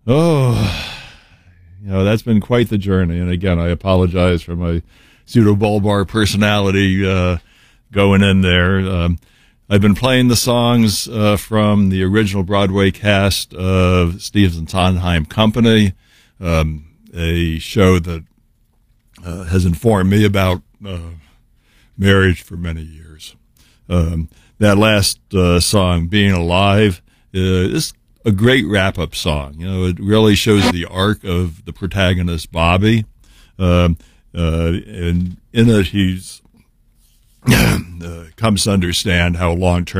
Oh, that's been quite the journey. And again, I apologize for my pseudo-bulbar personality going in there. I've been playing the songs from the original Broadway cast of Stephen Sondheim Company, a show that has informed me about marriage for many years. That last song, Being Alive, is a great wrap-up song. It really shows the arc of the protagonist, Bobby. And in it, he's comes to understand how long-term